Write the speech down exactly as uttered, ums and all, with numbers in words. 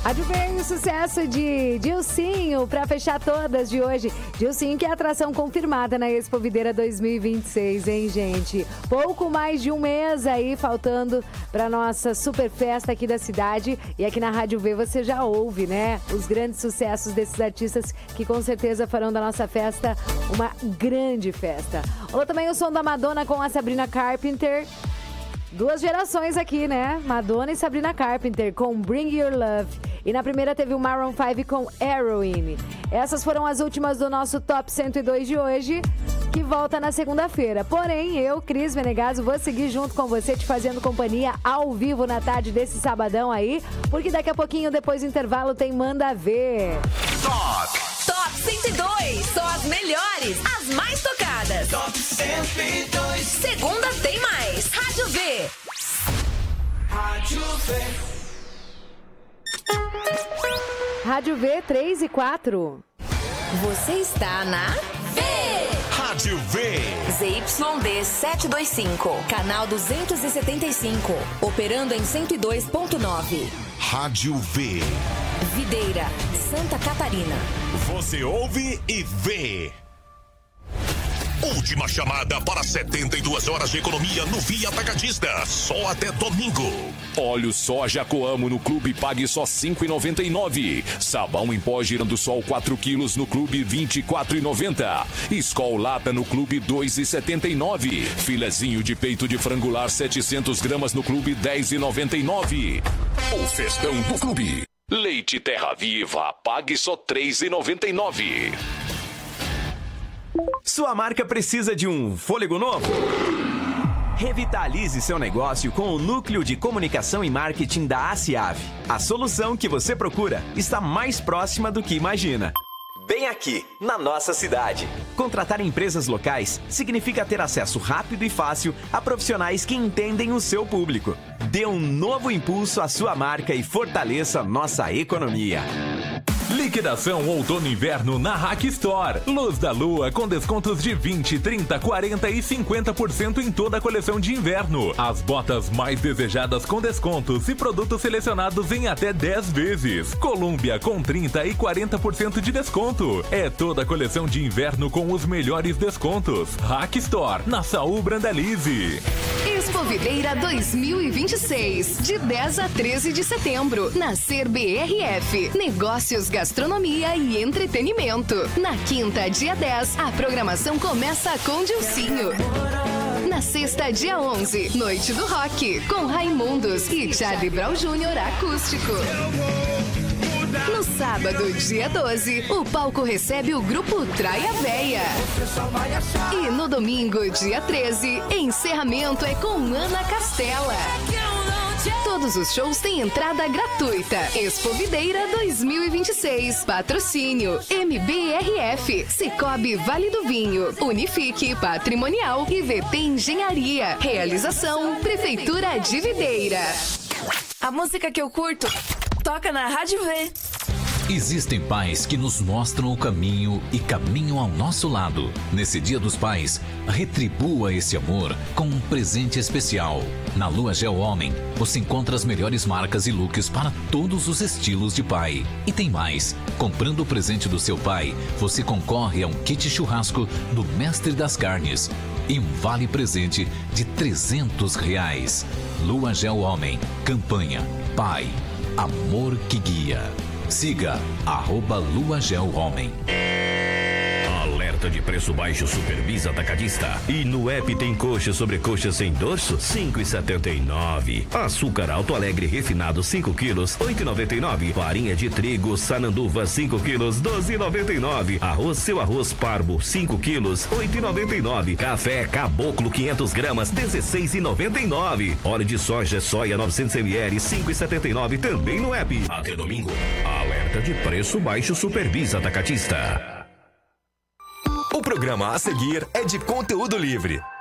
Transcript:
Adivinha o sucesso de Dilcinho para fechar todas de hoje. Dilcinho que é atração confirmada na Expo Videira dois mil e vinte e seis, hein, gente? Pouco mais de um mês aí faltando para nossa super festa aqui da cidade. E aqui na Rádio V você já ouve, né? Os grandes sucessos desses artistas que com certeza farão da nossa festa uma grande festa. Ou também o som da Madonna com a Sabrina Carpenter. Duas gerações aqui, né? Madonna e Sabrina Carpenter com Bring Your Love. E na primeira teve o Maroon cinco com Heroin. Essas foram as últimas do nosso Top cento e dois de hoje, que volta na segunda-feira. Porém, eu, Cris Menegaso, vou seguir junto com você, te fazendo companhia ao vivo na tarde desse sabadão aí, porque daqui a pouquinho, depois do intervalo, tem Manda Ver. Top! Top cento e dois, só as melhores, as mais tocadas. Top cento e dois. Segunda tem mais. Rádio V. Rádio V. Rádio V três e quatro. Você está na V. Rádio V. Z Y D setecentos e vinte e cinco, canal duzentos e setenta e cinco, operando em cento e dois ponto nove. Rádio V. Videira, Santa Catarina. Você ouve e vê. Última chamada para setenta e duas horas de economia no Via Atacadista. Só até domingo. Óleo soja Coamo no Clube pague só cinco reais e noventa e nove centavos. Sabão em pó Girando Sol quatro quilos no Clube vinte e quatro reais e noventa centavos. Skol Lata no Clube dois reais e setenta e nove centavos. Filezinho de peito de frangular setecentas gramas no Clube dez reais e noventa e nove centavos. O festão do Clube. Leite Terra Viva pague só três reais e noventa e nove centavos. Sua marca precisa de um fôlego novo? Revitalize seu negócio com o Núcleo de Comunicação e Marketing da ACIAV. A solução que você procura está mais próxima do que imagina. Bem aqui, na nossa cidade. Contratar empresas locais significa ter acesso rápido e fácil a profissionais que entendem o seu público. Dê um novo impulso à sua marca e fortaleça nossa economia. Liquidação outono e inverno na Hack Store. Luz da Lua com descontos de vinte, trinta, quarenta e cinquenta por cento em toda a coleção de inverno. As botas mais desejadas com descontos e produtos selecionados em até dez vezes. Colômbia com trinta e quarenta por cento de desconto. É toda a coleção de inverno com os melhores descontos. Hack Store, na Saúl Brandalize. Expo Videira dois mil e vinte e seis, de dez a treze de setembro, na C B R F. Negócios, gastronomia e entretenimento. Na quinta, dia dez, a programação começa com Dilcinho. Na sexta, dia onze, Noite do Rock, com Raimundos e Charlie Brown Júnior acústico. No sábado, dia doze, o palco recebe o grupo Traia Véia. E no domingo, dia treze, encerramento é com Ana Castela. Todos os shows têm entrada gratuita. Expo Videira dois mil e vinte e seis. Patrocínio M B R F, Cicobi Vale do Vinho, Unifique Patrimonial e V T Engenharia. Realização Prefeitura de Videira. A música que eu curto toca na Rádio V. Existem pais que nos mostram o caminho e caminham ao nosso lado. Nesse Dia dos Pais, retribua esse amor com um presente especial. Na Lua Gel Homem, você encontra as melhores marcas e looks para todos os estilos de pai. E tem mais. Comprando o presente do seu pai, você concorre a um kit churrasco do Mestre das Carnes e um vale presente de trezentos reais. Lua Gel Homem. Campanha Pai. Amor que guia. Siga arroba Lua Gel Homem. Alerta de preço baixo Superbis Atacadista. E no app tem coxa sobre coxa sem dorso, cinco reais e setenta e nove centavos. Açúcar Alto Alegre refinado cinco quilos, oito reais e noventa e nove centavos. Farinha de trigo Sananduva cinco quilos, doze reais e noventa e nove centavos. Arroz Seu Arroz Parbo cinco quilos, oito reais e noventa e nove centavos. Café Caboclo quinhentas gramas, dezesseis reais e noventa e nove centavos. Óleo de soja Soia novecentos mililitros, cinco reais e setenta e nove centavos. Também no app. Até domingo. Alerta de preço baixo Superbis Atacadista. O programa a seguir é de conteúdo livre.